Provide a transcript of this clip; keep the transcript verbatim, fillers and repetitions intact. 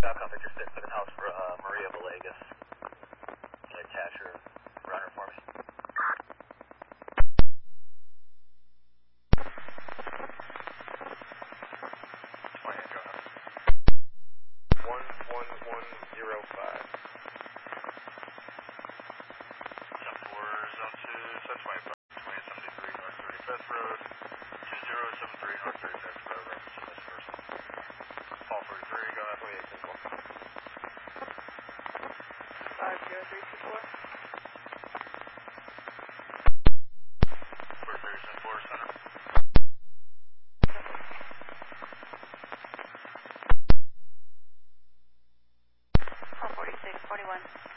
Falcon Victor six, looking house for uh, Maria Villegas. Can you attach her runner for me? twenty, go ahead. one one one zero five. Jump for zone two, seven twenty-five, twenty seventy-three North thirty-fifth Road, two zero seven three North thirty-fifth Road, reference to this person. Paul forty-three, go ahead. twenty-eight simple. five zero three two four. forty-three, seven four, center. Call forty-six forty-one.